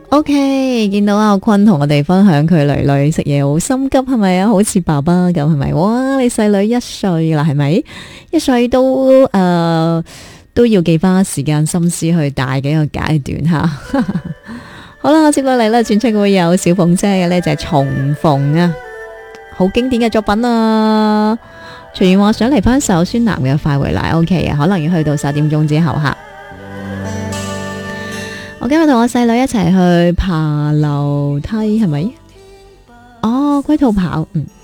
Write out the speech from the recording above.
OK，見到阿坤同我哋分享佢女女食嘢好心急，係咪啊？好似爸爸咁，係咪？哇，你細女1歲啦，係咪？1歲都要幾花時間心思去帶嘅一個階段吓。好啦，我接落嚟啦，轉出會有小鳳姐嘅呢就係重逢啊，好經典嘅作品啊。徐元話想嚟翻首孫楠嘅快回來 ，OK 啊，可能要去到10點鐘之後吓。我今日同我細女一齊去爬樓梯，係咪？哦，龜兔跑，